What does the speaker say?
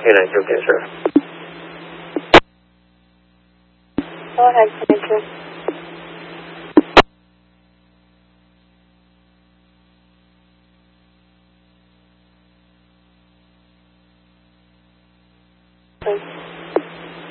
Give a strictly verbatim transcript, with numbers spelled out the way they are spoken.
nine two, okay, sir. Go ahead, thank you. Please.